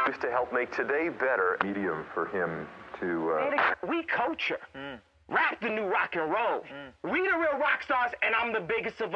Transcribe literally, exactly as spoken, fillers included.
to help make today better. Medium for him to... Uh... We culture. Mm. Rap the new rock and roll. Mm. We the real rock stars, and I'm the biggest of